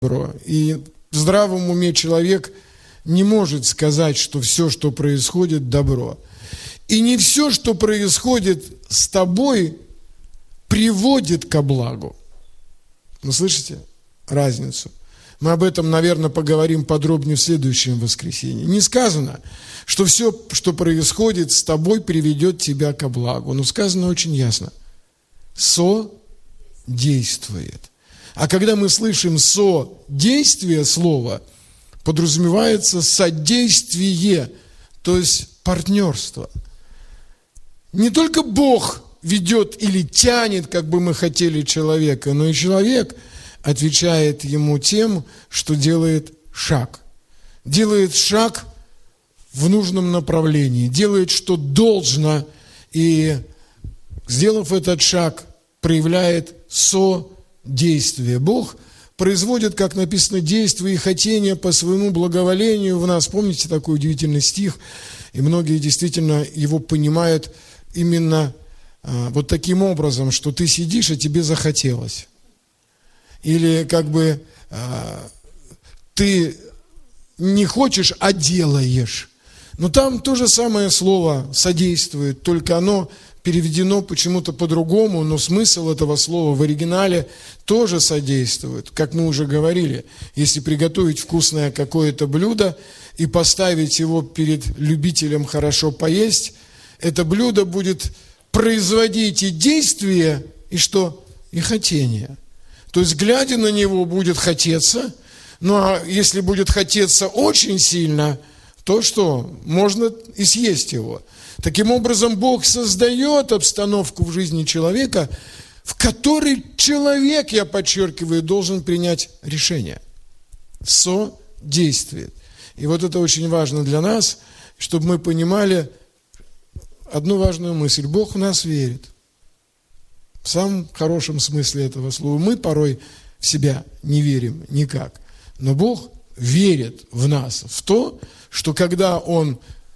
добро. И в здравом уме человек не может сказать, что все, что происходит, добро. И не все, что происходит с тобой, приводит ко благу. Вы слышите разницу? Мы об этом, наверное, поговорим подробнее в следующем воскресенье. Не сказано, что все, что происходит с тобой, приведет тебя ко благу. Но сказано очень ясно. Содействует. А когда мы слышим содействие слова, подразумевается содействие, то есть партнерство. Не только Бог ведет или тянет, как бы мы хотели, человека, но и человек отвечает ему тем, что делает шаг. Делает шаг в нужном направлении, делает, что должно, и, сделав этот шаг, проявляет содействие. Бог производит, как написано, действия и хотения по своему благоволению в нас. Помните такой удивительный стих? И многие действительно его понимают именно вот таким образом, что ты сидишь, а тебе захотелось. Или как бы ты не хочешь, а делаешь. Но там то же самое слово содействует, только оно переведено почему-то по-другому, но смысл этого слова в оригинале тоже содействует. Как мы уже говорили, если приготовить вкусное какое-то блюдо и поставить его перед любителем хорошо поесть, это блюдо будет производить и действие, и что? И хотение. То есть, глядя на него, будет хотеться, ну а если будет хотеться очень сильно, то что? Можно и съесть его. Таким образом, Бог создает обстановку в жизни человека, в которой человек, я подчеркиваю, должен принять решение. Содействует. И вот это очень важно для нас, чтобы мы понимали одну важную мысль. Бог в нас верит. В самом хорошем смысле этого слова. Мы порой в себя не верим никак. Но Бог верит в нас, в то, что когда Он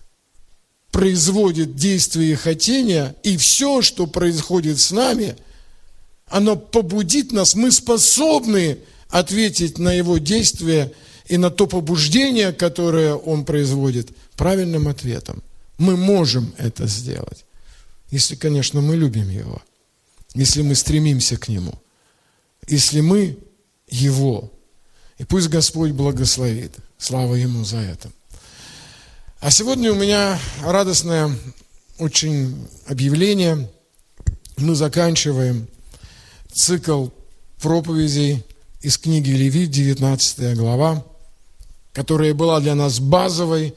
производит действия и хотения, и все, что происходит с нами, оно побудит нас, мы способны ответить на Его действия и на то побуждение, которое Он производит, правильным ответом. Мы можем это сделать, если, конечно, мы любим Его, если мы стремимся к Нему, если мы Его. И пусть Господь благословит. Слава Ему за это. А сегодня у меня радостное очень объявление. Мы заканчиваем цикл проповедей из книги Левит, 19 глава, которая была для нас базовой,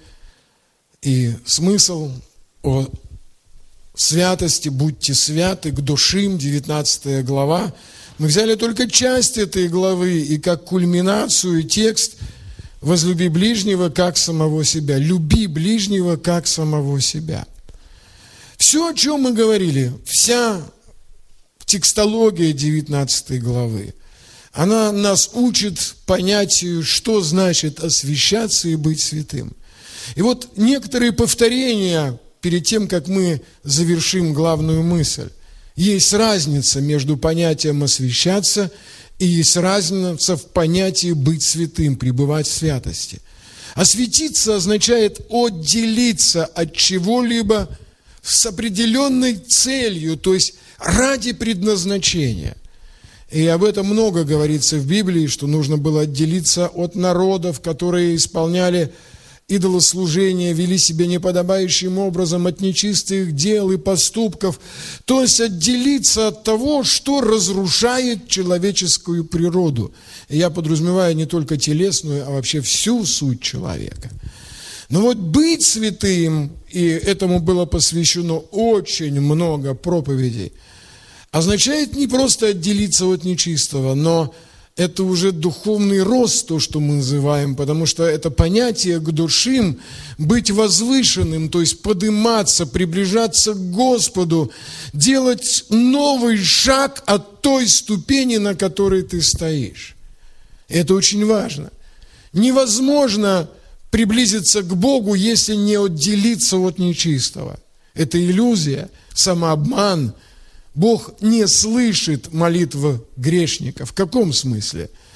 и смысл о святости, будьте святы, к душим, 19 глава. Мы взяли только часть этой главы и как кульминацию текст «Возлюби ближнего, как самого себя». «Люби ближнего, как самого себя». Все, о чем мы говорили, вся текстология 19 главы, она нас учит понятию, что значит освящаться и быть святым. И вот некоторые повторения перед тем, как мы завершим главную мысль. Есть разница между понятием «освящаться» и есть разница в понятии «быть святым», «пребывать в святости». Освятиться означает отделиться от чего-либо с определенной целью, то есть ради предназначения. И об этом много говорится в Библии, что нужно было отделиться от народов, которые исполняли идолослужение, вели себя неподобающим образом, от нечистых дел и поступков, то есть отделиться от того, что разрушает человеческую природу. И я подразумеваю не только телесную, а вообще всю суть человека. Но вот быть святым, и этому было посвящено очень много проповедей, означает не просто отделиться от нечистого, но это уже духовный рост, то, что мы называем, потому что это понятие к душим, быть возвышенным, то есть подниматься, приближаться к Господу, делать новый шаг от той ступени, на которой ты стоишь. Это очень важно. Невозможно приблизиться к Богу, если не отделиться от нечистого. Это иллюзия, самообман. Бог не слышит молитвы грешников. В каком смысле?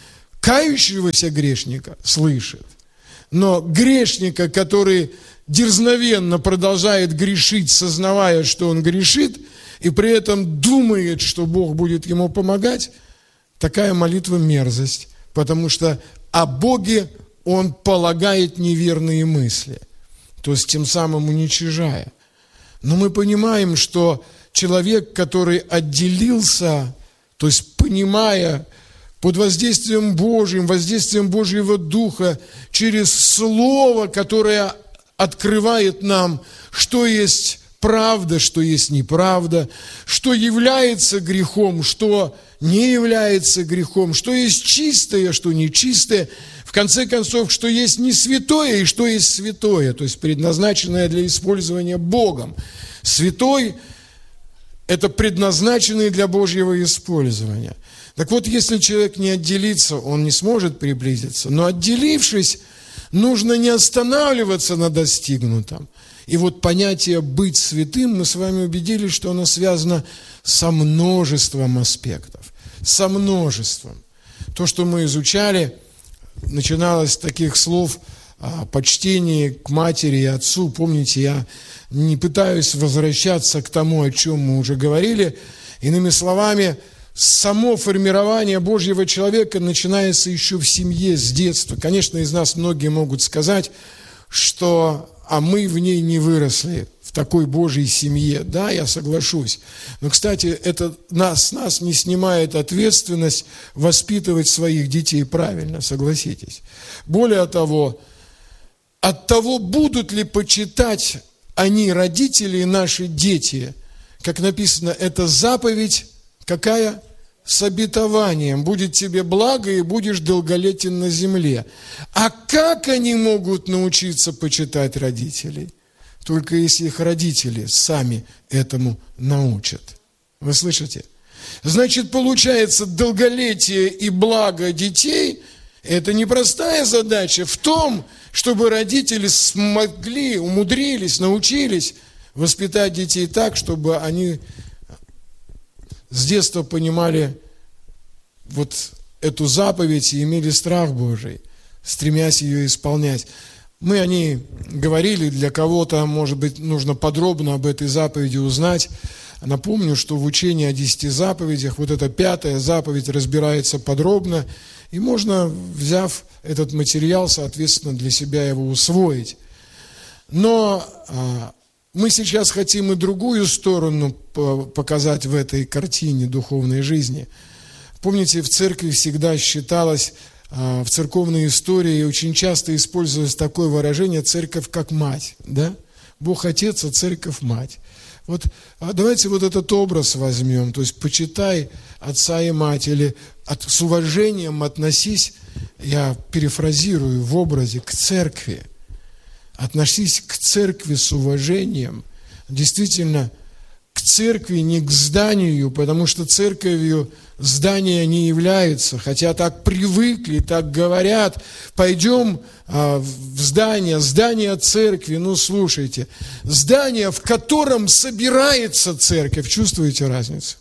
Кающегося грешника слышит. Но грешника, который дерзновенно продолжает грешить, сознавая, что он грешит, и при этом думает, что Бог будет ему помогать, такая молитва мерзость, потому что о Боге он полагает неверные мысли, то есть тем самым уничижая. Но мы понимаем, что человек, который отделился, то есть понимая под воздействием Божьим, воздействием Божьего Духа, через Слово, которое открывает нам, что есть правда, что есть неправда, что является грехом, что не является грехом, что есть чистое, что нечистое, в конце концов, что есть не святое и что есть святое, то есть предназначенное для использования Богом. Святой – это предназначенный для Божьего использования. Так вот, если человек не отделится, он не сможет приблизиться, но отделившись, нужно не останавливаться на достигнутом. И вот понятие «быть святым» мы с вами убедились, что оно связано со множеством аспектов. Со множеством. То, что мы изучали, начиналось с таких слов о почтении к матери и отцу. Помните, я не пытаюсь возвращаться к тому, о чем мы уже говорили. Иными словами, само формирование Божьего человека начинается еще в семье, с детства. Конечно, из нас многие могут сказать, что мы в ней не выросли, в такой Божьей семье. Да, я соглашусь. Но, кстати, это с нас не снимает ответственность воспитывать своих детей правильно, согласитесь. Более того, от того, будут ли почитать они, родители и наши дети, как написано, это заповедь, какая? С обетованием. Будет тебе благо, и будешь долголетен на земле. А как они могут научиться почитать родителей? Только если их родители сами этому научат. Вы слышите? Значит, получается, долголетие и благо детей – это непростая задача в том, чтобы родители смогли, умудрились, научились воспитать детей так, чтобы они с детства понимали вот эту заповедь и имели страх Божий, стремясь ее исполнять. Мы о ней говорили, для кого-то, может быть, нужно подробно об этой заповеди узнать. Напомню, что в учении о 10 заповедях вот эта 5-я заповедь разбирается подробно, и можно, взяв этот материал, соответственно, для себя его усвоить. Но мы сейчас хотим и другую сторону показать в этой картине духовной жизни. Помните, в церкви всегда считалось, в церковной истории очень часто использовалось такое выражение «церковь как мать». Да? Бог Отец, а церковь мать. Вот давайте вот этот образ возьмем, то есть почитай отца и мать, или с уважением относись, я перефразирую в образе, к церкви. Относись к церкви с уважением, действительно, к церкви, не к зданию, потому что церковью здание не является, хотя так привыкли, так говорят, пойдем в здание церкви, ну слушайте, здание, в котором собирается церковь, чувствуете разницу?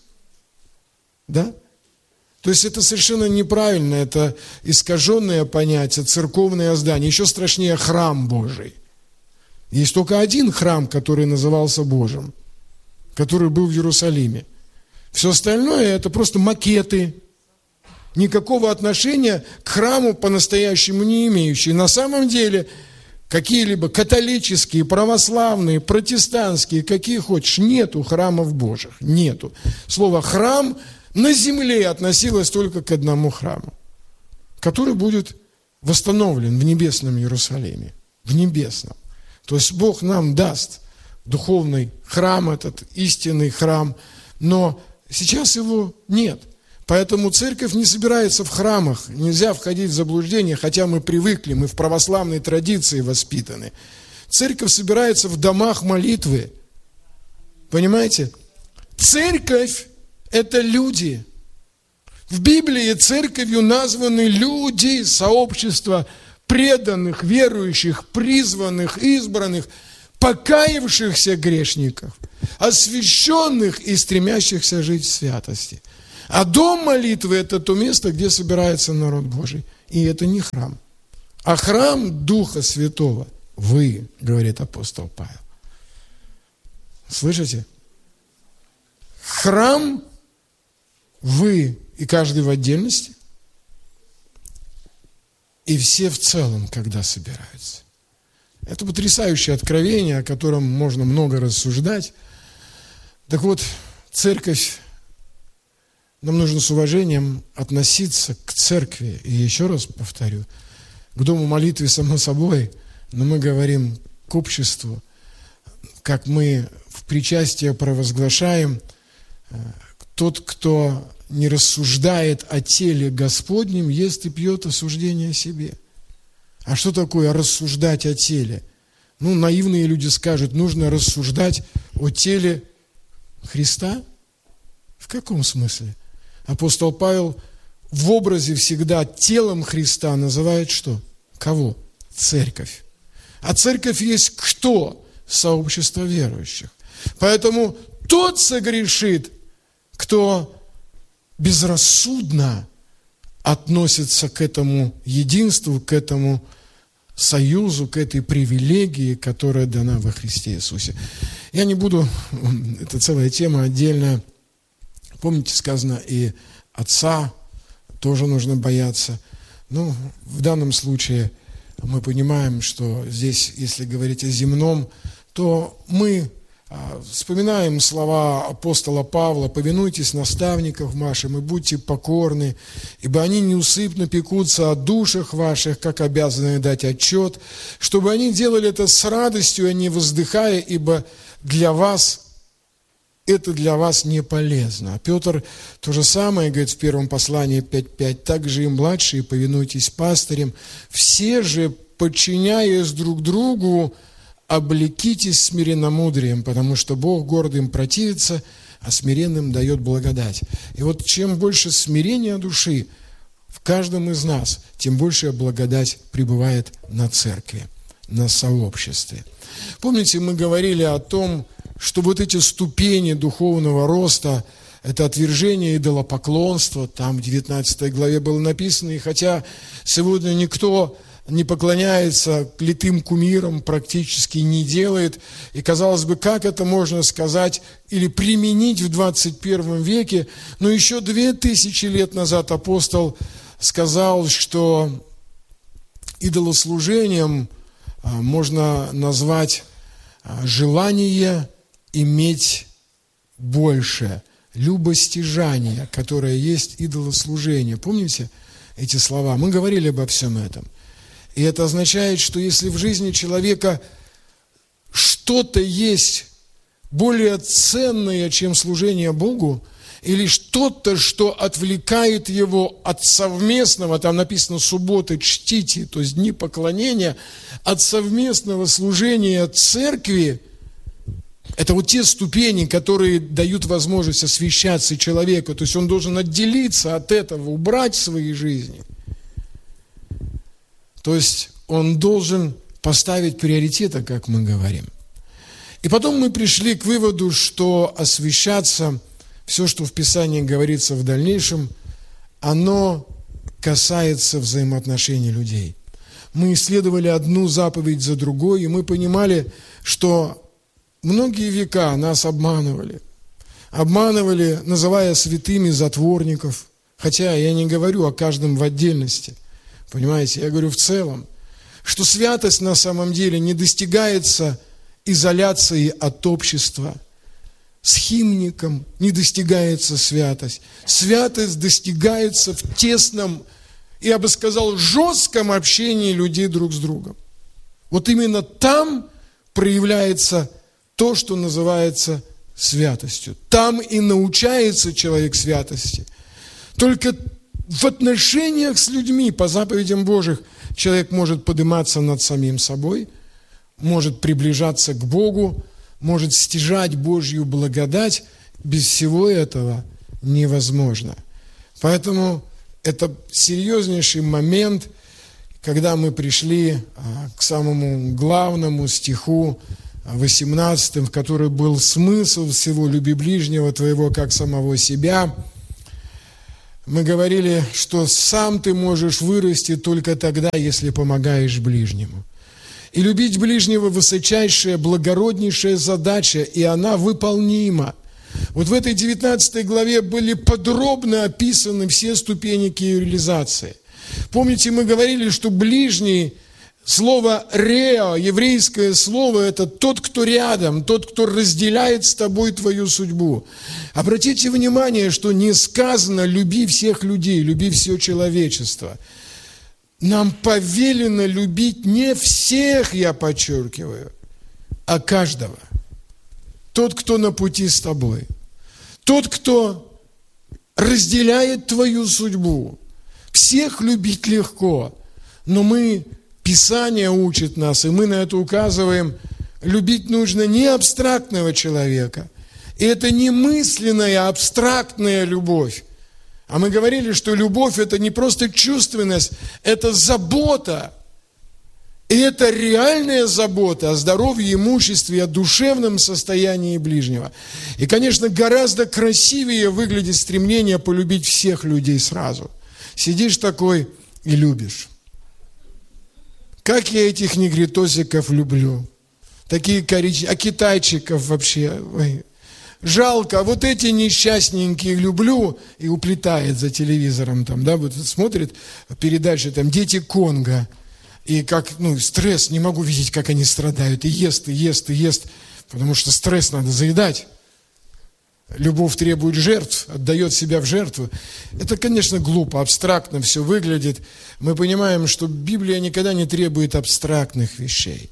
Да? То есть это совершенно неправильно, это искаженное понятие, церковное здание, еще страшнее храм Божий. Есть только один храм, который назывался Божьим, который был в Иерусалиме. Все остальное это просто макеты, никакого отношения к храму по-настоящему не имеющие. На самом деле какие-либо католические, православные, протестантские, какие хочешь, нету храмов Божьих, нету. Слово «храм» на земле относилось только к одному храму, который будет восстановлен в небесном Иерусалиме, в небесном. То есть Бог нам даст духовный храм, этот истинный храм, но сейчас его нет. Поэтому церковь не собирается в храмах, нельзя входить в заблуждение, хотя мы привыкли, мы в православной традиции воспитаны. Церковь собирается в домах молитвы. Понимаете? Церковь – это люди. В Библии церковью названы люди, сообщество преданных, верующих, призванных, избранных, покаявшихся грешников, освященных и стремящихся жить в святости. А дом молитвы – это то место, где собирается народ Божий. и это не храм. А храм Духа Святого – вы, говорит апостол Павел. Слышите? Храм – вы, и каждый в отдельности, и все в целом, когда собираются. Это потрясающее откровение, о котором можно много рассуждать. Так вот, церковь, нам нужно с уважением относиться к церкви. И еще раз повторю, к дому молитвы, само собой, но мы говорим к обществу, как мы в причастии провозглашаем, тот, кто не рассуждает о теле Господнем, ест и пьет осуждение о себе. А что такое рассуждать о теле? Наивные люди скажут, нужно рассуждать о теле Христа. В каком смысле? Апостол Павел в образе всегда телом Христа называет что? Кого? Церковь. А церковь есть кто? Сообщество верующих. Поэтому тот согрешит, кто безрассудно относится к этому единству, к этому союзу, к этой привилегии, которая дана во Христе Иисусе. Я не буду, это целая тема отдельная. Помните, сказано, и отца тоже нужно бояться. В данном случае мы понимаем, что здесь, если говорить о земном, то мы вспоминаем слова апостола Павла: «Повинуйтесь наставникам вашим и будьте покорны, ибо они неусыпно пекутся о душах ваших, как обязаны дать отчет, чтобы они делали это с радостью, а не воздыхая, ибо это для вас не полезно». А Петр то же самое говорит в первом послании 5:5: «Также и младшие повинуйтесь пастырям, все же, подчиняясь друг другу, облекитесь смиренномудрием, потому что Бог гордым противится, а смиренным дает благодать». И вот чем больше смирения души в каждом из нас, тем большая благодать пребывает на церкви, на сообществе. Помните, мы говорили о том, что вот эти ступени духовного роста – это отвержение идолопоклонства, там в 19 главе было написано, и хотя сегодня никто не поклоняется литым кумирам, практически не делает. И, казалось бы, как это можно сказать или применить в 21 веке? Но еще 2000 лет назад апостол сказал, что идолослужением можно назвать желание иметь больше, любостяжание, которое есть идолослужение. Помните эти слова? Мы говорили обо всем этом. И это означает, что если в жизни человека что-то есть более ценное, чем служение Богу, или что-то, что отвлекает его от совместного, там написано «субботы чтите», то есть дни поклонения, от совместного служения церкви, это вот те ступени, которые дают возможность освящаться человеку, то есть он должен отделиться от этого, убрать в своей жизни. То есть он должен поставить приоритеты, как мы говорим. И потом мы пришли к выводу, что освящаться, все, что в Писании говорится в дальнейшем, оно касается взаимоотношений людей. Мы исследовали одну заповедь за другой, и мы понимали, что многие века нас обманывали. Обманывали, называя святыми затворников. Хотя я не говорю о каждом в отдельности. Понимаете, я говорю в целом, что святость на самом деле не достигается изоляцией от общества. С химником не достигается святость. Святость достигается в тесном, я бы сказал, жестком общении людей друг с другом. Вот именно там проявляется то, что называется святостью. Там и научается человек святости. Только в отношениях с людьми, по заповедям Божьих, человек может подниматься над самим собой, может приближаться к Богу, может стяжать Божью благодать. Без всего этого невозможно. Поэтому это серьезнейший момент, когда мы пришли к самому главному стиху 18, в который был смысл всего: «Люби ближнего твоего, как самого себя». мы говорили, что сам ты можешь вырасти только тогда, если помогаешь ближнему. И любить ближнего – высочайшая, благороднейшая задача, и она выполнима. Вот в этой 19 главе были подробно описаны все ступени к ее реализации. Помните, мы говорили, что ближний, слово «рео», еврейское слово, это тот, кто рядом, тот, кто разделяет с тобой твою судьбу. Обратите внимание, что не сказано «люби всех людей», «люби все человечество». Нам повелено любить не всех, я подчеркиваю, а каждого. Тот, кто на пути с тобой. Тот, кто разделяет твою судьбу. Всех любить легко, но Писание учит нас, и мы на это указываем, любить нужно не абстрактного человека. И это не мысленная, абстрактная любовь. А мы говорили, что любовь – это не просто чувственность, это забота. И это реальная забота о здоровье, имуществе, о душевном состоянии ближнего. И, конечно, гораздо красивее выглядит стремление полюбить всех людей сразу. Сидишь такой и любишь. Как я этих негритосиков люблю. Такие коричневые, а китайчиков вообще. Ой. Жалко, вот эти несчастненькие люблю, и уплетает за телевизором там, да, вот смотрит передачи там «Дети Конго», и как, стресс, не могу видеть, как они страдают, и ест, потому что стресс надо заедать. Любовь требует жертв, отдает себя в жертву. Это, конечно, глупо, абстрактно все выглядит. Мы понимаем, что Библия никогда не требует абстрактных вещей.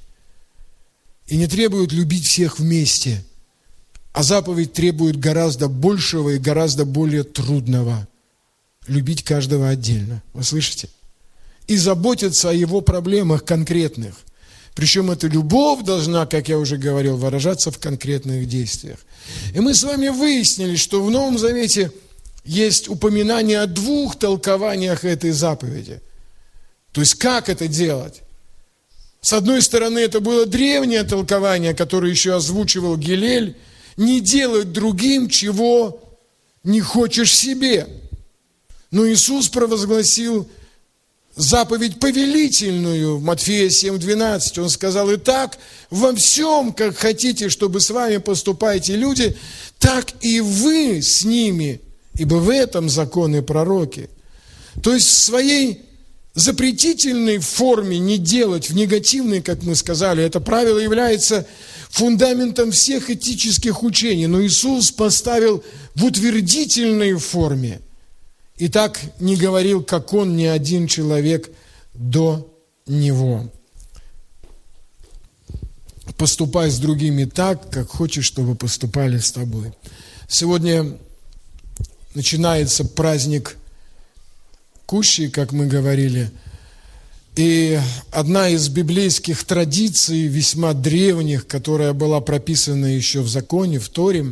И не требует любить всех вместе. А заповедь требует гораздо большего и гораздо более трудного. Любить каждого отдельно. Вы слышите? И заботиться о его проблемах конкретных. Причем эта любовь должна, как я уже говорил, выражаться в конкретных действиях. И мы с вами выяснили, что в Новом Завете есть упоминание о 2 толкованиях этой заповеди. То есть, как это делать? С одной стороны, это было древнее толкование, которое еще озвучивал Гилель, не делать другим, чего не хочешь себе. Но Иисус провозгласил заповедь повелительную в Матфея 7:12. Он сказал: «Итак, во всем, как хотите, чтобы с вами поступаете люди, так и вы с ними, ибо в этом законы пророки». То есть в своей запретительной форме не делать, в негативной, как мы сказали, это правило является фундаментом всех этических учений, но Иисус поставил в утвердительной форме. И так не говорил, как он, ни один человек до него. Поступай с другими так, как хочешь, чтобы поступали с тобой. Сегодня начинается праздник Кущи, как мы говорили. И одна из библейских традиций, весьма древних, которая была прописана еще в законе, в Торе,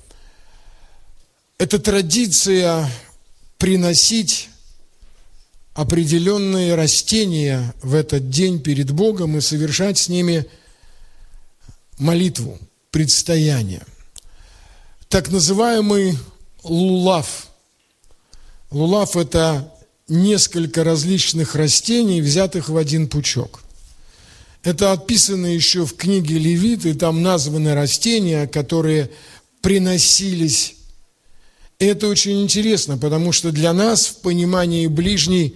это традиция приносить определенные растения в этот день перед Богом и совершать с ними молитву, предстояние. Так называемый лулав. Лулав – это несколько различных растений, взятых в один пучок. Это описано еще в книге Левит, и там названы растения, которые приносились. И это очень интересно, потому что для нас в понимании ближней,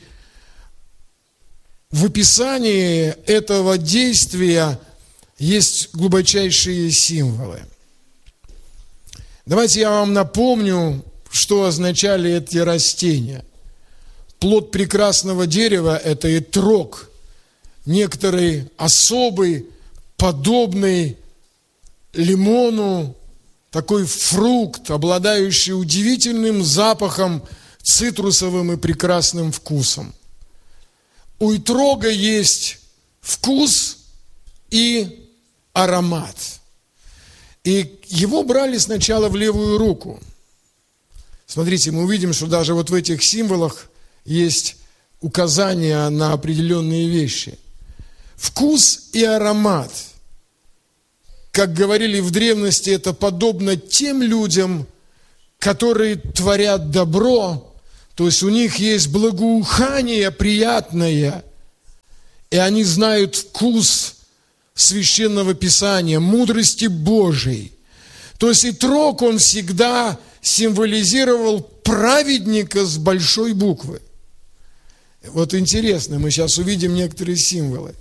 в описании этого действия есть глубочайшие символы. Давайте я вам напомню, что означали эти растения. Плод прекрасного дерева – это этрог, некоторый особый, подобный лимону, такой фрукт, обладающий удивительным запахом, цитрусовым и прекрасным вкусом. У этрога есть вкус и аромат. И его брали сначала в левую руку. Смотрите, мы увидим, что даже вот в этих символах есть указания на определенные вещи. Вкус и аромат. Как говорили в древности, это подобно тем людям, которые творят добро, То есть у них есть благоухание приятное, и они знают вкус Священного Писания, мудрости Божией. То есть Итрог, он всегда символизировал праведника с большой буквы. Вот интересно, мы сейчас увидим некоторые символы.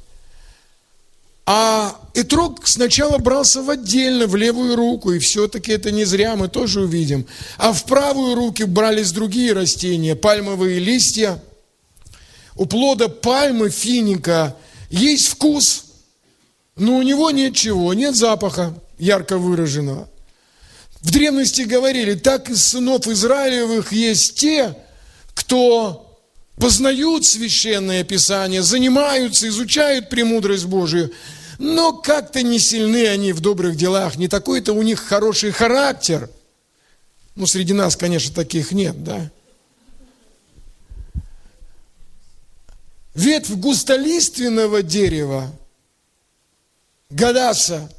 А Итрог сначала брался отдельно, в левую руку, и все-таки это не зря, мы тоже увидим. А в правую руку брались другие растения, пальмовые листья. У плода пальмы, финика, есть вкус, но у него нет чего, нет запаха ярко выраженного. В древности говорили, так из сынов Израилевых есть те, кто познают Священное Писание, занимаются, изучают премудрость Божию, но как-то не сильны они в добрых делах, не такой-то у них хороший характер. Ну, среди нас, конечно, таких нет, да? Ветвь густолиственного дерева, гадаса,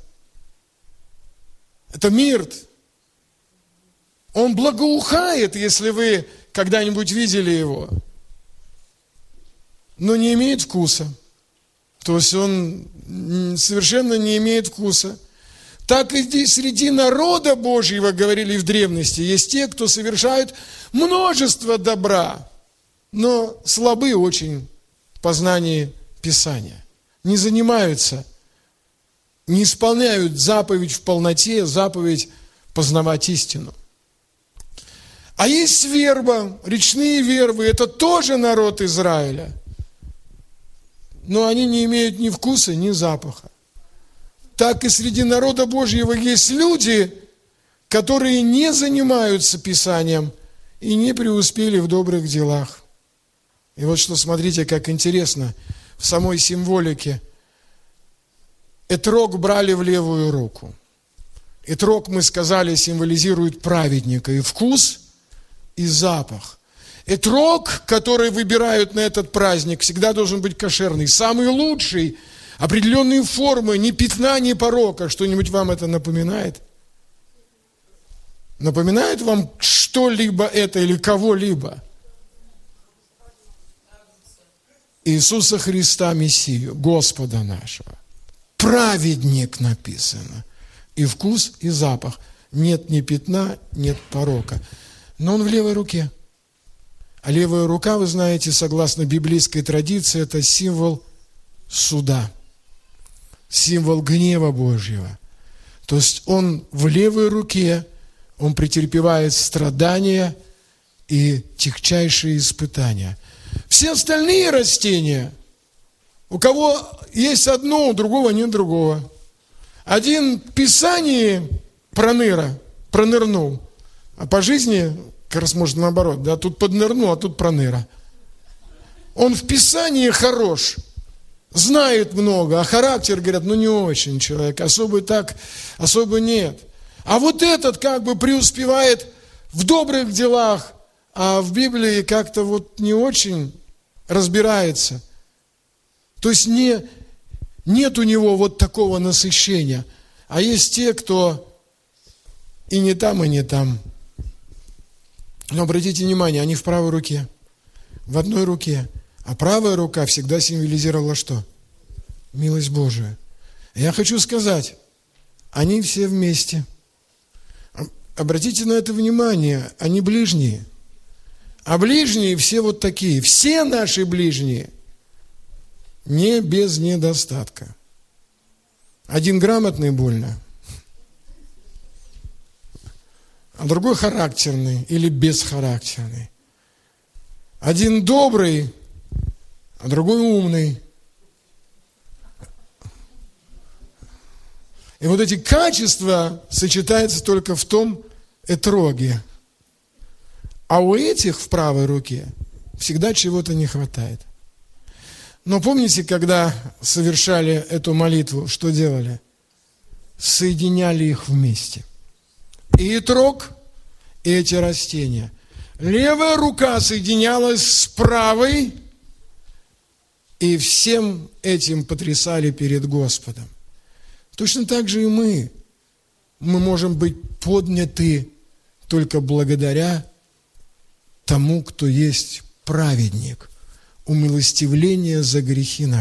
это мирт, он благоухает, если вы когда-нибудь видели его, но не имеет вкуса. То есть он совершенно не имеет вкуса. Так и среди народа Божьего, говорили в древности, есть те, кто совершают множество добра, но слабы очень в познании Писания. Не занимаются, не исполняют заповедь в полноте, заповедь познавать истину. А есть верба, речные вербы, это тоже народ Израиля. Но они не имеют ни вкуса, ни запаха. Так и среди народа Божьего есть люди, которые не занимаются Писанием и не преуспели в добрых делах. И вот что, смотрите, как интересно, в самой символике. Этрог брали в левую руку. Этрог, мы сказали, символизирует праведника, и вкус, и запах. Этрог, который выбирают на этот праздник, всегда должен быть кошерный, самый лучший, определенные формы, ни пятна, ни порока. Что-нибудь вам это напоминает? Напоминает вам что-либо это или кого-либо? Иисуса Христа, Мессию, Господа нашего. Праведник написано. И вкус, и запах. Нет ни пятна, нет порока. Но он в левой руке. А левая рука, вы знаете, согласно библейской традиции, это символ суда, символ гнева Божьего. То есть он в левой руке, он претерпевает страдания и тягчайшие испытания. Все остальные растения, у кого есть одно, у другого нет другого. Один в Писании пронырнул, а по жизни как раз может наоборот, да, тут поднырнул, а тут проныра. Он в Писании хорош, знает много, а характер, говорят, ну не очень человек, особо нет. А вот этот как бы преуспевает в добрых делах, а в Библии как-то вот не очень разбирается. То есть нет у него вот такого насыщения. А есть те, кто и не там, и не там. Но обратите внимание, они в правой руке, в одной руке. А правая рука всегда символизировала что? Милость Божию. Я хочу сказать, они все вместе. Обратите на это внимание, они ближние. А ближние все вот такие. Все наши ближние не без недостатка. Один грамотный больно, а другой характерный или бесхарактерный. Один добрый, а другой умный. И вот эти качества сочетаются только в том этроге. А у этих в правой руке всегда чего-то не хватает. Но помните, когда совершали эту молитву, что делали? Соединяли их вместе. И этрог, и эти растения. Левая рука соединялась с правой, и всем этим потрясали перед Господом. Точно так же и мы. Мы можем быть подняты только благодаря тому, кто есть праведник, умилостивление за грехи наши.